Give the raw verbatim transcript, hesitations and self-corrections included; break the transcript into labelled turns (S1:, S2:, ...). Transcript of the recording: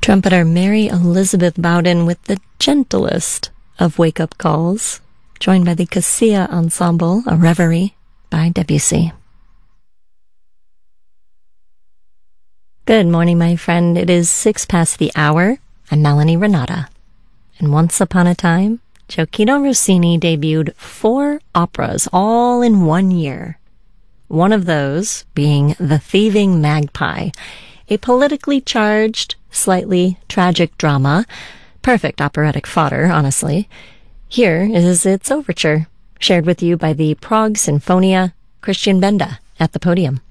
S1: Trumpeter Mary Elizabeth Bowden with the gentlest of wake-up calls, joined by the Cassia Ensemble, a reverie by Debussy. Good morning, my friend. It is six past the hour. I'm Melanie Renata. And once upon a time, Gioacchino Rossini debuted four operas all in one year. One of those being The Thieving Magpie, a politically charged, slightly tragic drama. Perfect operatic fodder, honestly. Here is its overture, shared with you by the Prague Sinfonia, Christian Benda, at the podium.